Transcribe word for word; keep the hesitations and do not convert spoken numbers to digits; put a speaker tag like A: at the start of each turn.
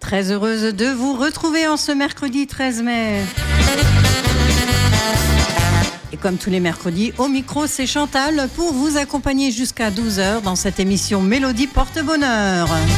A: Très heureuse de vous retrouver en ce mercredi treize mai. Et comme tous les mercredis, au micro, c'est Chantal pour vous accompagner jusqu'à douze heures dans cette émission Mélodie Porte-Bonheur.